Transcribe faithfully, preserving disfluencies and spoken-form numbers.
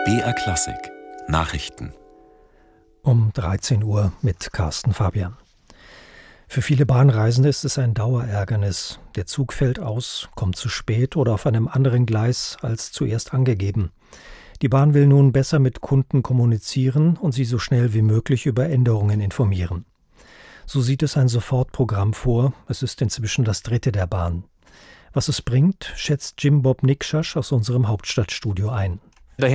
B R Klassik Nachrichten um dreizehn Uhr mit Carsten Fabian. Für viele Bahnreisende ist es ein Dauerärgernis. Der Zug fällt aus, kommt zu spät oder auf einem anderen Gleis als zuerst angegeben. Die Bahn will nun besser mit Kunden kommunizieren und sie so schnell wie möglich über Änderungen informieren. So sieht es ein Sofortprogramm vor. Es ist inzwischen das dritte der Bahn. Was es bringt, schätzt Jim Bob Nikschasch aus unserem Hauptstadtstudio ein.